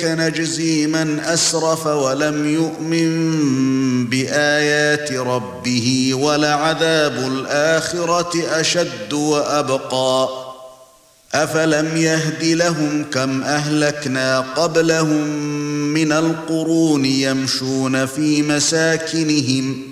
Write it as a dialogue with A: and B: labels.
A: وكذلك نجزي من أسرف ولم يؤمن بآيات ربه ولعذاب الآخرة أشد وأبقى أفلم يهد لهم كم أهلكنا قبلهم من القرون يمشون في مساكنهم